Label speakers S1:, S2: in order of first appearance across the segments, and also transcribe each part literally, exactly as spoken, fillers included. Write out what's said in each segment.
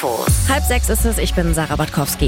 S1: Infos.
S2: Halb sechs ist es, ich bin Sarah Batkowski.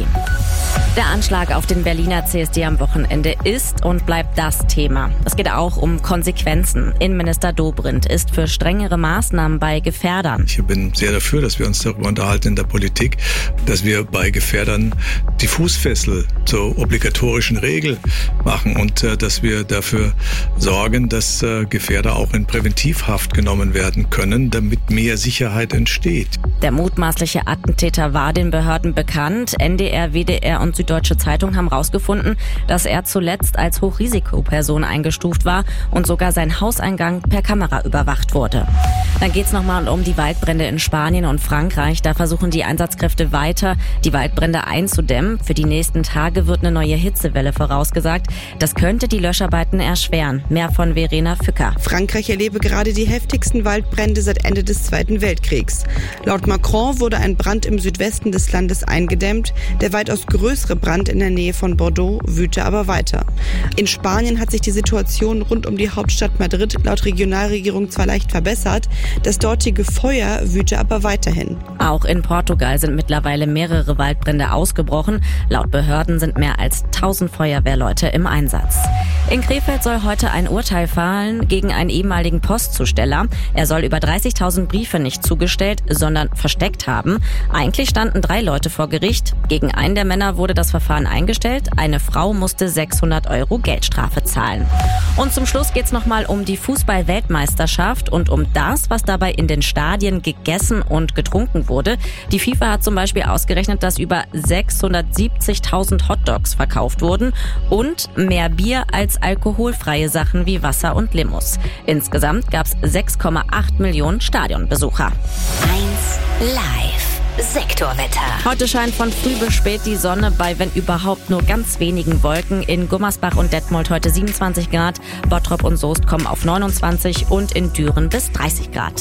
S2: Der Anschlag auf den Berliner C S D am Wochenende ist und bleibt das Thema. Es geht auch um Konsequenzen. Innenminister Dobrindt ist für strengere Maßnahmen bei Gefährdern.
S3: Ich bin sehr dafür, dass wir uns darüber unterhalten in der Politik, dass wir bei Gefährdern die Fußfessel zur obligatorischen Regel machen und äh, dass wir dafür sorgen, dass äh, Gefährder auch in Präventivhaft genommen werden können, damit mehr Sicherheit entsteht.
S2: Der mutmaßliche Attentäter war den Behörden bekannt. N D R, W D R und Süddeutsche Zeitung haben herausgefunden, dass er zuletzt als Hochrisikoperson eingestuft war und sogar sein Hauseingang per Kamera überwacht wurde. Dann geht's nochmal um die Waldbrände in Spanien und Frankreich. Da versuchen die Einsatzkräfte weiter, die Waldbrände einzudämmen. Für die nächsten Tage wird eine neue Hitzewelle vorausgesagt. Das könnte die Löscharbeiten erschweren. Mehr von Verena Fücker.
S4: Frankreich erlebe gerade die heftigsten Waldbrände seit Ende des Zweiten Weltkriegs. Laut Macron wurde ein Brand im Südwesten des Landes eingedämmt. Der weitaus größere Brand in der Nähe von Bordeaux wüte aber weiter. In Spanien hat sich die Situation rund um die Hauptstadt Madrid laut Regionalregierung zwar leicht verbessert, das dortige Feuer wüte aber weiterhin.
S2: Auch in Portugal sind mittlerweile mehrere Waldbrände ausgebrochen. Laut Behörden sind mehr als tausend Feuerwehrleute im Einsatz. In Krefeld soll heute ein Urteil fallen gegen einen ehemaligen Postzusteller. Er soll über dreißigtausend Briefe nicht zugestellt, sondern versteckt haben. Eigentlich standen drei Leute vor Gericht. Gegen einen der Männer wurde das Verfahren eingestellt. Eine Frau musste sechshundert Euro Geldstrafe zahlen. Und zum Schluss geht's nochmal um die Fußball-Weltmeisterschaft und um das, was dabei in den Stadien gegessen und getrunken wurde. Die FIFA hat zum Beispiel ausgerechnet, dass über sechshundertsiebzigtausend Hotdogs verkauft wurden und mehr Bier als alkoholfreie Sachen wie Wasser und Limos. Insgesamt gab's sechs Komma acht Millionen Stadionbesucher.
S1: eins live. Sektorwetter.
S2: Heute scheint von früh bis spät die Sonne bei, wenn überhaupt, nur ganz wenigen Wolken. In Gummersbach und Detmold heute siebenundzwanzig Grad, Bottrop und Soest kommen auf neunundzwanzig und in Düren bis dreißig Grad.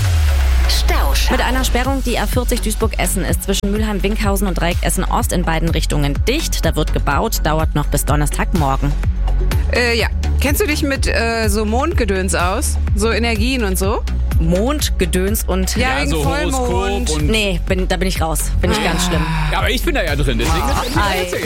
S1: Stauschau.
S2: Mit einer Sperrung die A vierzig Duisburg-Essen ist zwischen Mülheim-Winkhausen und Dreieck Essen-Ost in beiden Richtungen dicht. Da wird gebaut, dauert noch bis Donnerstagmorgen.
S5: Äh, ja. Kennst du dich mit äh, so Mondgedöns aus? So Energien und so?
S2: Mondgedöns und...
S5: Ja, wegen
S6: so
S5: Vollmond.
S6: Horoskop und...
S2: Nee, bin, da bin ich raus. Bin ich ganz schlimm.
S6: Ja, aber ich bin da ja drin, deswegen
S2: Ah,
S6: kann ich mir
S2: ei.
S6: erzählen.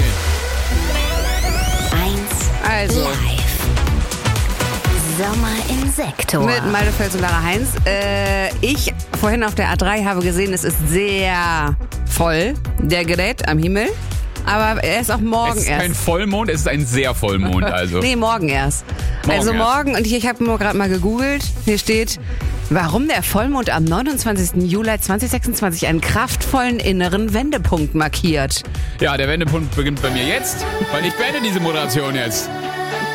S1: eins
S5: Also,
S1: live. Sommer im Sektor.
S5: mit Malte Fels und Lara Heinz. Äh, ich vorhin auf der A drei habe gesehen, es ist sehr voll, der Gerät am Himmel. Aber er ist auch morgen
S6: Es ist
S5: erst.
S6: kein Vollmond, es ist ein sehr Vollmond, also.
S5: Nee, morgen erst.
S6: Morgen
S5: also
S6: erst.
S5: morgen, und ich, ich habe nur gerade mal gegoogelt, hier steht, warum der Vollmond am neunundzwanzigsten Juli zweitausendsechsundzwanzig einen kraftvollen inneren Wendepunkt markiert.
S6: Ja, der Wendepunkt beginnt bei mir jetzt, weil ich beende diese Moderation jetzt.